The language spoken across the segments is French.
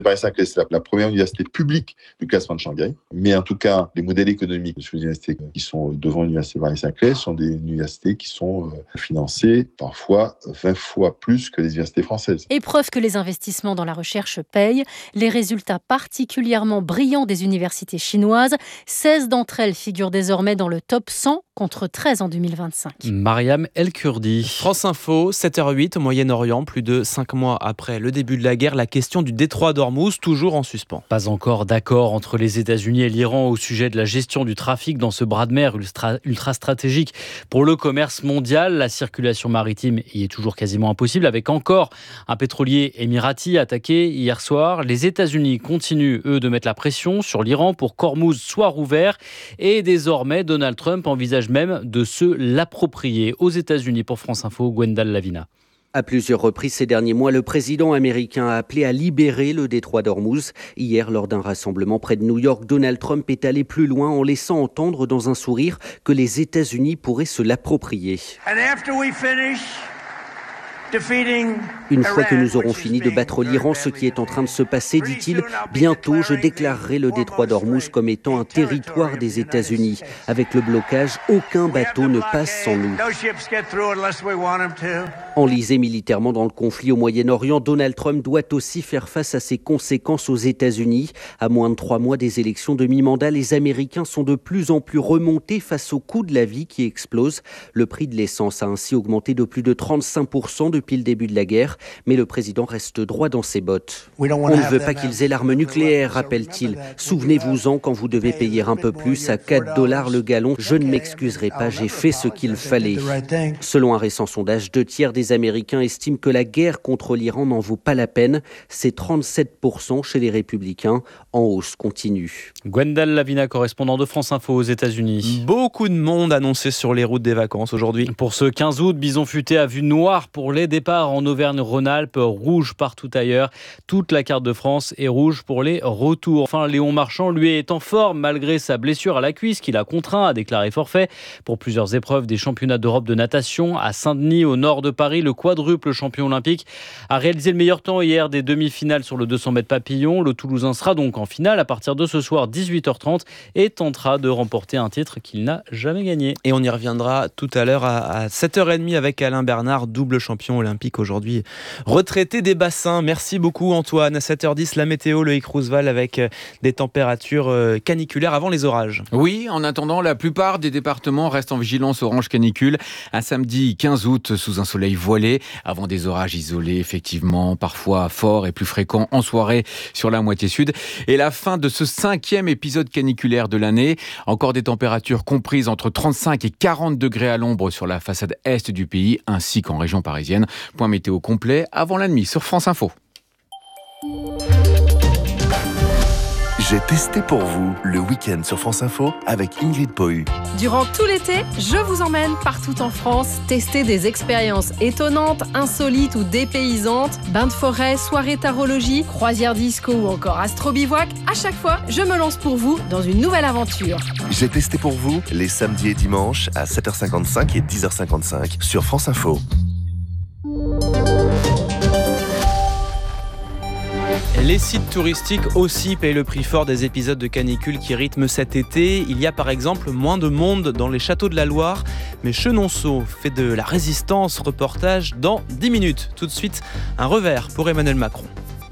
Paris-Saclay, c'est la première université publique du classement de Shanghai. Mais en tout cas, les modèles économiques de ces universités qui sont devant l'université Paris-Saclay sont des universités qui sont financées parfois 20 fois plus que les universités françaises. Et preuve que les investissements dans la recherche payent, les résultats particulièrement brillants des universités chinoises, 16 d'entre elles figurent désormais dans le top 100 contre 13 en 2025. Mariam El-Kurdi. France Info, 7h08 au Moyen-Orient, plus de 5 mois après le début de la guerre, la question du détroit d'Ormuz toujours en suspens. Pas encore d'accord entre les États-Unis et l'Iran au sujet de la gestion du trafic dans ce bras de mer ultra stratégique pour le commerce mondial. La circulation maritime y est toujours quasiment impossible, avec encore un pétrolier émirati attaqué hier soir. Les États-Unis continuent, eux, de mettre la pression sur l'Iran pour qu'Ormuz soit rouvert. Et désormais, Donald Trump envisage même de se l'approprier. Aux États-Unis, pour France Info, Gwendal Lavina. À plusieurs reprises ces derniers mois, le président américain a appelé à libérer le détroit d'Ormuz. Hier, lors d'un rassemblement près de New York, Donald Trump est allé plus loin en laissant entendre dans un sourire que les États-Unis pourraient se l'approprier. Une fois que nous aurons fini de battre l'Iran, ce qui est en train de se passer, dit-il, bientôt je déclarerai le détroit d'Ormuz comme étant un territoire des États-Unis. Avec le blocage, aucun bateau ne passe sans nous. Enlisé militairement dans le conflit au Moyen-Orient, Donald Trump doit aussi faire face à ses conséquences aux États-Unis. À moins de 3 mois des élections de mi-mandat, les Américains sont de plus en plus remontés face au coût de la vie qui explose. Le prix de l'essence a ainsi augmenté de plus de 35% depuis le début de la guerre, mais le président reste droit dans ses bottes. On ne veut pas qu'ils aient l'arme nucléaire, rappelle-t-il. Souvenez-vous-en quand vous devez payer un peu plus, à $4 le gallon. Je ne m'excuserai pas, j'ai fait ce qu'il fallait. Selon un récent sondage, 2/3 des Américains estiment que la guerre contre l'Iran n'en vaut pas la peine. C'est 37% chez les Républicains, en hausse continue. Gwendal Lavina, correspondant de France Info aux États-Unis. Beaucoup de monde annoncé sur les routes des vacances aujourd'hui. Pour ce 15 août, Bison Futé a vu noir pour les départs en Auvergne-Rhône-Alpes, rouge partout ailleurs. Toute la carte de France est rouge pour les retours. Enfin, Léon Marchand, lui, est en forme malgré sa blessure à la cuisse qui l'a contraint à déclarer forfait pour plusieurs épreuves des championnats d'Europe de natation. À Saint-Denis, au nord de Paris, le quadruple champion olympique a réalisé le meilleur temps hier des demi-finales sur le 200 mètres papillon. Le Toulousain sera donc en finale à partir de ce soir 18h30 et tentera de remporter un titre qu'il n'a jamais gagné. Et on y reviendra tout à l'heure à 7h30 avec Alain Bernard, double champion olympique aujourd'hui, retraité des bassins. Merci beaucoup Antoine. À 7h10, la météo, Loïc Roosevelt avec des températures caniculaires avant les orages. Oui, en attendant, la plupart des départements restent en vigilance orange canicule. Un samedi 15 août sous un soleil voilé, avant des orages isolés, effectivement, parfois forts et plus fréquents en soirée sur la moitié sud. Et la fin de ce 5e épisode caniculaire de l'année. Encore des températures comprises entre 35 et 40 degrés à l'ombre sur la façade est du pays, ainsi qu'en région parisienne. Point météo complet avant la nuit sur France Info. J'ai testé pour vous le week-end sur France Info avec Ingrid Pohu. Durant tout l'été, je vous emmène partout en France tester des expériences étonnantes, insolites ou dépaysantes. Bains de forêt, soirée tarologie, croisière disco ou encore astro-bivouac. À chaque fois, je me lance pour vous dans une nouvelle aventure. J'ai testé pour vous les samedis et dimanches à 7h55 et 10h55 sur France Info. Les sites touristiques aussi payent le prix fort des épisodes de canicule qui rythment cet été. Il y a par exemple moins de monde dans les châteaux de la Loire. Mais Chenonceau fait de la résistance. Reportage dans 10 minutes. Tout de suite, un revers pour Emmanuel Macron.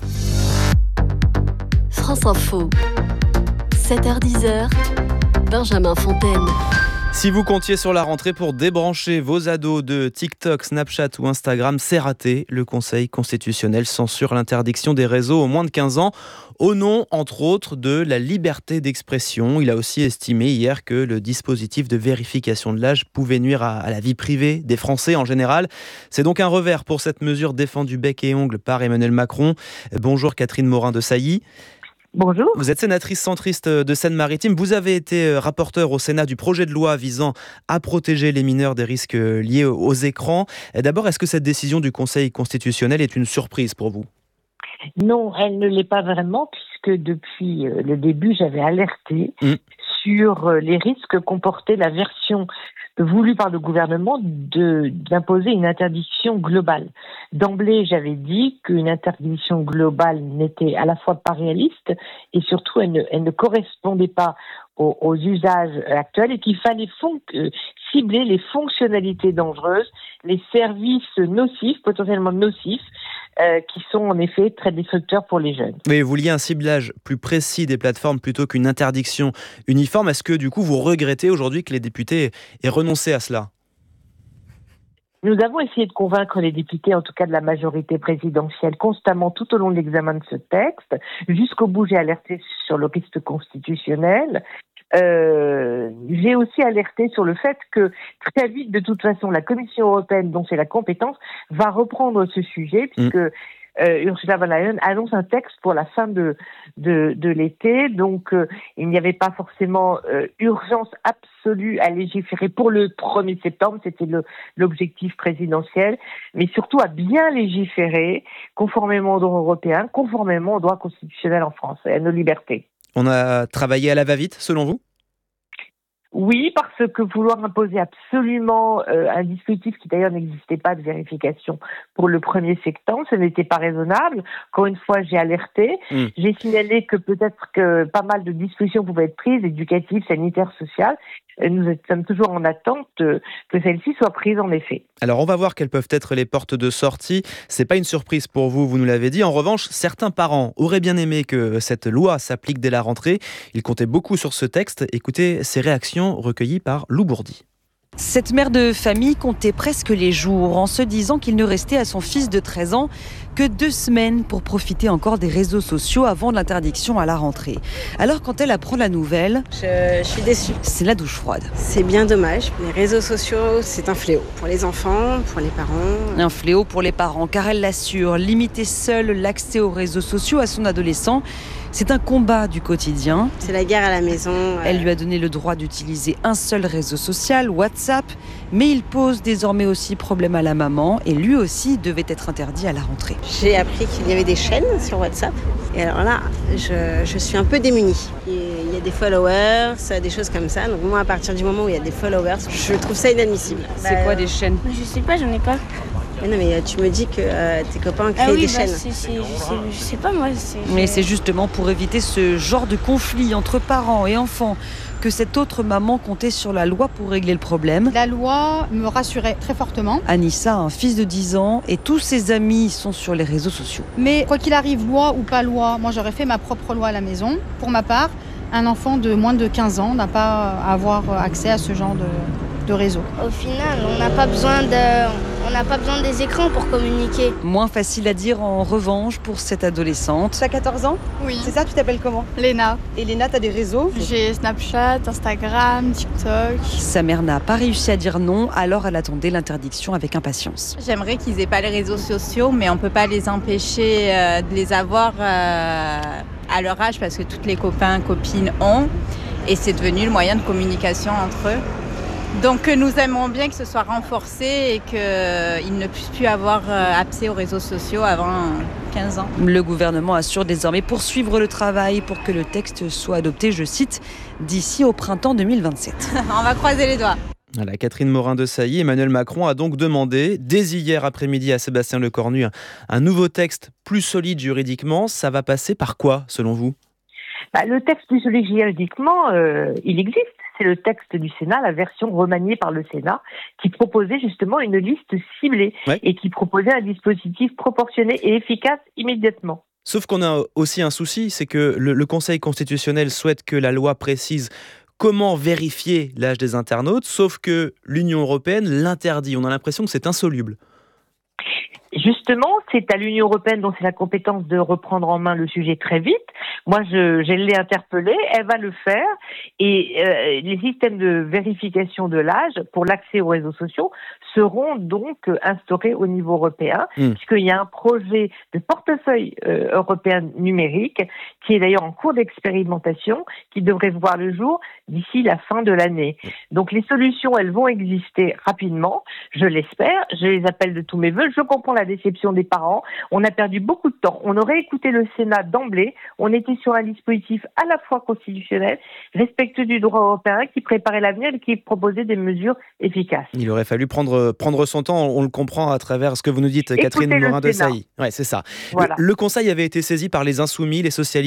France Info, 7h-10h, Benjamin Fontaine. Si vous comptiez sur la rentrée pour débrancher vos ados de TikTok, Snapchat ou Instagram, c'est raté. Le Conseil constitutionnel censure l'interdiction des réseaux aux moins de 15 ans au nom, entre autres, de la liberté d'expression. Il a aussi estimé hier que le dispositif de vérification de l'âge pouvait nuire à la vie privée des Français en général. C'est donc un revers pour cette mesure défendue bec et ongle par Emmanuel Macron. Bonjour Catherine Morin-Desailly. Bonjour. Vous êtes sénatrice centriste de Seine-Maritime. Vous avez été rapporteure au Sénat du projet de loi visant à protéger les mineurs des risques liés aux écrans. D'abord, est-ce que cette décision du Conseil constitutionnel est une surprise pour vous ? Non, elle ne l'est pas vraiment, puisque depuis le début, j'avais alerté sur les risques que comportait la version voulu par le gouvernement d'imposer une interdiction globale. D'emblée, j'avais dit qu'une interdiction globale n'était à la fois pas réaliste et surtout elle ne correspondait pas aux usages actuels et qu'il fallait cibler les fonctionnalités dangereuses, les services nocifs, potentiellement nocifs, qui sont en effet très destructeurs pour les jeunes. Mais vous vouliez un ciblage plus précis des plateformes plutôt qu'une interdiction uniforme. Est-ce que du coup vous regrettez aujourd'hui que les députés aient renoncé à cela ? Nous avons essayé de convaincre les députés, en tout cas de la majorité présidentielle, constamment tout au long de l'examen de ce texte. Jusqu'au bout, j'ai alerté sur le risque constitutionnel. J'ai aussi alerté sur le fait que très vite, de toute façon, la Commission européenne, dont c'est la compétence, va reprendre ce sujet, puisque Ursula von der Leyen annonce un texte pour la fin de l'été. Donc, il n'y avait pas forcément urgence absolue à légiférer pour le 1er septembre. C'était l'objectif présidentiel. Mais surtout à bien légiférer conformément au droit européen, conformément au droit constitutionnel en France et à nos libertés. On a travaillé à la va-vite, selon vous ? Oui, parce que vouloir imposer absolument un dispositif qui d'ailleurs n'existait pas de vérification pour le 1er septembre, ce n'était pas raisonnable. Encore une fois, j'ai alerté. J'ai signalé que peut-être que pas mal de dispositions pouvaient être prises, éducatives, sanitaires, sociales. Nous sommes toujours en attente que celles-ci soient prises en effet. Alors on va voir quelles peuvent être les portes de sortie. C'est pas une surprise pour vous, vous nous l'avez dit. En revanche, certains parents auraient bien aimé que cette loi s'applique dès la rentrée. Ils comptaient beaucoup sur ce texte. Écoutez ces réactions recueillies par Lou Bourdi. Cette mère de famille comptait presque les jours en se disant qu'il ne restait à son fils de 13 ans que 2 semaines pour profiter encore des réseaux sociaux avant l'interdiction à la rentrée. Alors quand elle apprend la nouvelle, je suis déçue. C'est la douche froide. C'est bien dommage. Les réseaux sociaux, c'est un fléau pour les enfants, pour les parents. Un fléau pour les parents car elle l'assure, limiter seule l'accès aux réseaux sociaux à son adolescent, c'est un combat du quotidien. C'est la guerre à la maison. Elle lui a donné le droit d'utiliser un seul réseau social, WhatsApp, mais il pose désormais aussi problème à la maman et lui aussi devait être interdit à la rentrée. J'ai appris qu'il y avait des chaînes sur WhatsApp et alors là, je suis un peu démunie. Il y a des followers, des choses comme ça. Donc moi, à partir du moment où il y a des followers, je trouve ça inadmissible. C'est quoi des chaînes ? Je sais pas, j'en ai pas. Mais non, mais tu me dis que tes copains créent des chaînes. Je sais pas moi. Mais c'est justement pour éviter ce genre de conflit entre parents et enfants que cette autre maman comptait sur la loi pour régler le problème. La loi me rassurait très fortement. Anissa a un fils de 10 ans et tous ses amis sont sur les réseaux sociaux. Mais quoi qu'il arrive, loi ou pas loi, moi j'aurais fait ma propre loi à la maison. Pour ma part, un enfant de moins de 15 ans n'a pas à avoir accès à ce genre de réseau. Au final, on n'a pas besoin des écrans pour communiquer. Moins facile à dire en revanche pour cette adolescente. Tu as 14 ans ? Oui. C'est ça, tu t'appelles comment ? Léna. Et Léna, tu as des réseaux ? J'ai Snapchat, Instagram, TikTok. Sa mère n'a pas réussi à dire non, alors elle attendait l'interdiction avec impatience. J'aimerais qu'ils aient pas les réseaux sociaux, mais on peut pas les empêcher de les avoir à leur âge parce que toutes les copines ont. Et c'est devenu le moyen de communication entre eux. Donc nous aimerions bien que ce soit renforcé et qu'ils ne puissent plus avoir accès aux réseaux sociaux avant 15 ans. Le gouvernement assure désormais poursuivre le travail pour que le texte soit adopté, je cite, d'ici au printemps 2027. On va croiser les doigts. Voilà, Catherine Morin-Desailly, Emmanuel Macron a donc demandé, dès hier après-midi à Sébastien Lecornu, un nouveau texte plus solide juridiquement. Ça va passer par quoi, selon vous ? Le texte plus solide juridiquement, il existe. C'est le texte du Sénat, la version remaniée par le Sénat, qui proposait justement une liste ciblée et qui proposait un dispositif proportionné et efficace immédiatement. Sauf qu'on a aussi un souci, c'est que le Conseil constitutionnel souhaite que la loi précise comment vérifier l'âge des internautes, sauf que l'Union européenne l'interdit. On a l'impression que c'est insoluble. Justement, c'est à l'Union européenne dont c'est la compétence de reprendre en main le sujet très vite. Moi, je l'ai interpellée, elle va le faire. Et les systèmes de vérification de l'âge pour l'accès aux réseaux sociaux seront donc instaurés au niveau européen, puisqu'il y a un projet de portefeuille européen numérique qui est d'ailleurs en cours d'expérimentation, qui devrait voir le jour d'ici la fin de l'année. Donc les solutions, elles vont exister rapidement, je l'espère, je les appelle de tous mes voeux. Je comprends la déception des parents, on a perdu beaucoup de temps, on aurait écouté le Sénat d'emblée, on était sur un dispositif à la fois constitutionnel, respectueux du droit européen, qui préparait l'avenir et qui proposait des mesures efficaces. Il aurait fallu prendre son temps, on le comprend à travers ce que vous nous dites, Catherine Morin-Desailly. Ouais, c'est ça. Voilà. Le Conseil avait été saisi par les Insoumis, les socialistes